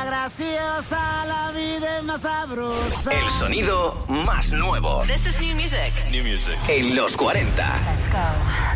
graciosa, la vida es más sabrosa. El sonido más nuevo. This is new music. En los 40. Let's go.